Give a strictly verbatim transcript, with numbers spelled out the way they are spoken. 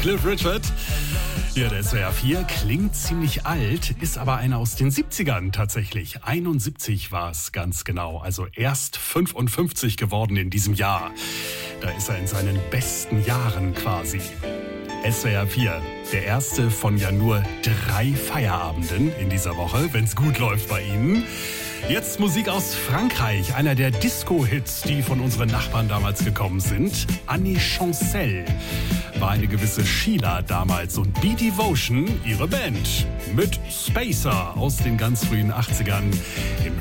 Cliff Richard. Ja, der S W R vier klingt ziemlich alt, ist aber einer aus den siebzigern tatsächlich. einundsiebzig war es ganz genau, also erst fünfundfünfzig geworden in diesem Jahr. Da ist er in seinen besten Jahren quasi. S W R vier, der erste von ja nur drei Feierabenden in dieser Woche, wenn's gut läuft bei Ihnen. Jetzt Musik aus Frankreich, einer der Disco-Hits, die von unseren Nachbarn damals gekommen sind. Annie Chancel war eine gewisse Sheila damals und B-Devotion ihre Band. Mit Spacer aus den ganz frühen achtzigern im